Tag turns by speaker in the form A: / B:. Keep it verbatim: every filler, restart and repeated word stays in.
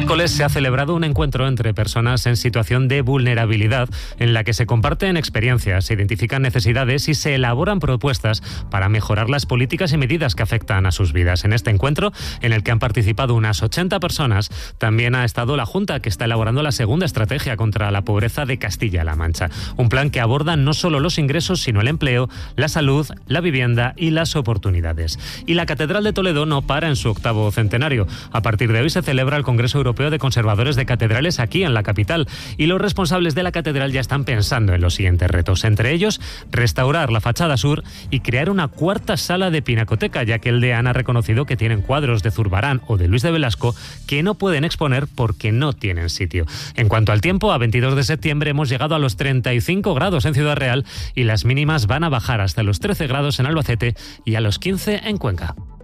A: miércoles se ha celebrado un encuentro entre personas en situación de vulnerabilidad en la que se comparten experiencias, se identifican necesidades y se elaboran propuestas para mejorar las políticas y medidas que afectan a sus vidas. En este encuentro, en el que han participado unas ochenta personas, también ha estado la Junta, que está elaborando la segunda estrategia contra la pobreza de Castilla-La Mancha. Un plan que aborda no solo los ingresos, sino el empleo, la salud, la vivienda y las oportunidades. Y la Catedral de Toledo no para en su octavo centenario. A partir de hoy se celebra el Congreso Europeo de Conservadores de Catedrales aquí en la capital y los responsables de la catedral ya están pensando en los siguientes retos, entre ellos restaurar la fachada sur y crear una cuarta sala de pinacoteca, ya que el deán ha reconocido que tienen cuadros de Zurbarán o de Luis de Velasco que no pueden exponer porque no tienen sitio. En cuanto al tiempo, a veintidós de septiembre hemos llegado a los treinta y cinco grados en Ciudad Real y las mínimas van a bajar hasta los trece grados en Albacete y a los quince en Cuenca.